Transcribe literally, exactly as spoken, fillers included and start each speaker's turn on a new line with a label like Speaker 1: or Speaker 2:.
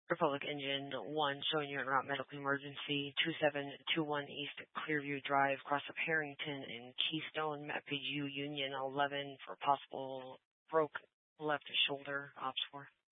Speaker 1: Republic Engine one showing you en route medical emergency two seven two one East Clearview Drive, cross up Harrington and Keystone, map page U Union eleven for possible broke left shoulder, ops four.